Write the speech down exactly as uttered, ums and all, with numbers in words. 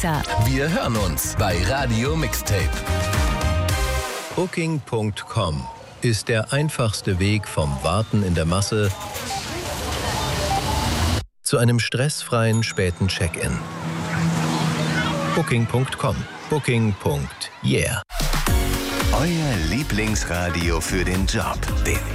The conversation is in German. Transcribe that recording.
Mixer. Wir hören uns bei Radio Mixtape. Booking Punkt com ist der einfachste Weg vom Warten in der Masse zu einem stressfreien späten Check-in. Booking Punkt com. Booking. Yeah. Euer Lieblingsradio für den Job. Den